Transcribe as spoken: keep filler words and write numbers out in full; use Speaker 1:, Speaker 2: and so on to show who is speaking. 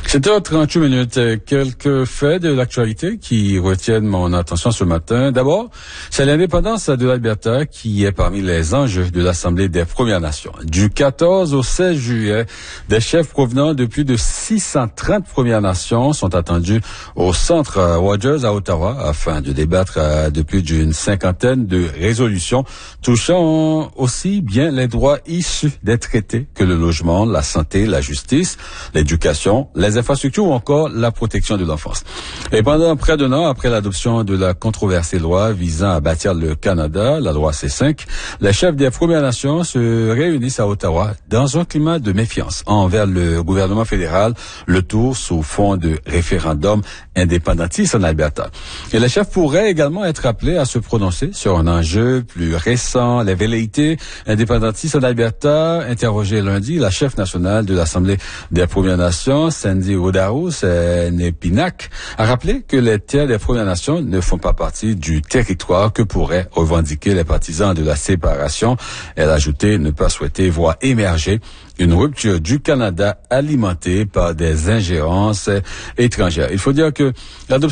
Speaker 1: sept heures trente-huit minutes. Quelques faits de l'actualité qui retiennent mon attention ce matin. D'abord, c'est l'indépendance de l'Alberta qui est parmi les enjeux de l'Assemblée des Premières Nations. Du quatorze au seize juillet, des chefs provenant de plus de six cent trente Premières Nations sont attendus au Centre Rogers à Ottawa afin de débattre de plus d'une cinquantaine de résolutions touchant aussi bien les droits issus des traités que le logement, la santé, la justice, l'éducation, les infrastructures ou encore la protection de l'enfance. Et pendant près d'un an après l'adoption de la controversée loi visant à bâtir le Canada, la loi C cinq, les chefs des Premières Nations se réunissent à Ottawa dans un climat de méfiance envers le gouvernement fédéral, le tout sous fond de référendum indépendantiste en Alberta. Et les chefs pourraient également être appelés à se prononcer sur un enjeu plus récent, les velléités indépendantistes en Alberta. Interrogée lundi, la chef nationale de l'Assemblée des Premières Nations, Sandy Woodhouse Nepinac, a rappelé que les terres des Premières Nations ne font pas partie du territoire que pourraient revendiquer les partisans de la séparation. Elle a ajouté ne pas souhaiter voir émerger une rupture du Canada alimentée par des ingérences étrangères. Il faut dire que l'adoption